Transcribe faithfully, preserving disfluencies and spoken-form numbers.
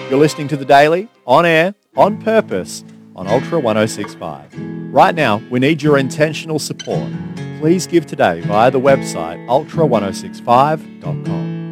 You're listening to The Daily, on air, on purpose, on Ultra one oh six point five. Right now, we need your intentional support. Please give today via the website ultra ten sixty-five dot com.